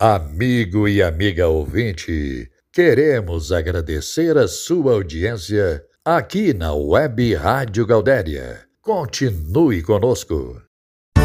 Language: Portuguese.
Amigo e amiga ouvinte, queremos agradecer a sua audiência aqui na Web Rádio Gaudéria. Continue conosco.